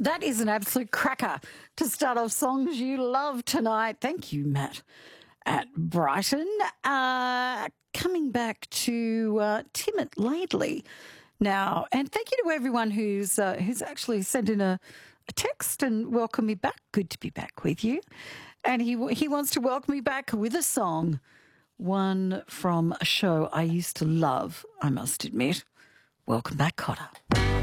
That is an absolute cracker to start off Songs You Love tonight. Thank you, Matt at Brighton. Coming back to Tim at Laidley now, and thank you to everyone who's actually sent in a text and welcomed me back. Good to be back with you. And he wants to welcome me back with a song, one from a show I used to love, I must admit. Welcome back, Cotter.